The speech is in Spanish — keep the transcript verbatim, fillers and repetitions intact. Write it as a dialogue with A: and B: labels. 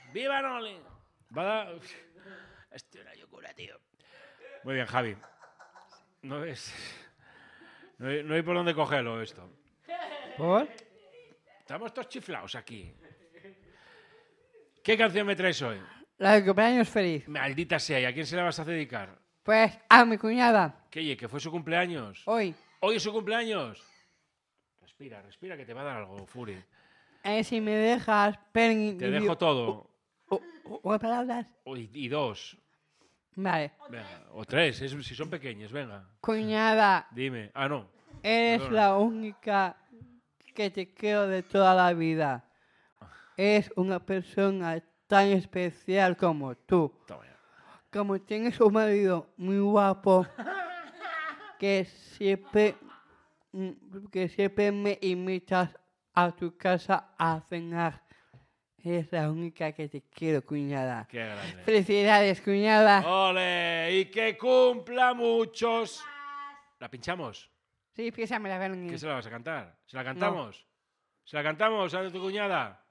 A: ¡Viva Noli! Va a dar... Esto es una locura, tío. Muy bien, Javi. No es... No hay, no hay por dónde cogerlo esto.
B: ¿Por?
A: Estamos todos chiflados aquí. ¿Qué canción me traes hoy?
B: La de cumpleaños feliz.
A: Maldita sea, ¿y a quién se la vas a dedicar?
B: Pues a mi cuñada.
A: ¿Qué, oye, que fue su cumpleaños?
B: Hoy.
A: ¿Hoy es su cumpleaños? Respira, respira, que te va a dar algo, Furi.
B: Eh, si me dejas... Per...
A: Te dejo todo.
B: ¿O, o, o palabras?
A: Y, y dos.
B: Vale.
A: Venga, o tres, es, si son pequeñas, venga.
B: Cuñada,
A: Dime. Ah, no.
B: eres
A: Perdona.
B: la única que te quiero de toda la vida. Es una persona tan especial como tú.
A: Toma ya.
B: Como tienes un marido muy guapo que siempre, mm, que siempre me invitas a tu casa a cenar. Eres la única que te quiero, cuñada.
A: Qué grande.
B: Felicidades, cuñada.
A: ¡Ole! ¡Y que cumpla muchos! ¿La pinchamos?
B: Sí, piénsamela,
A: ¿Qué
B: Bernie.
A: se la vas a cantar? ¿Se la cantamos? ¿Se la cantamos a tu cuñada?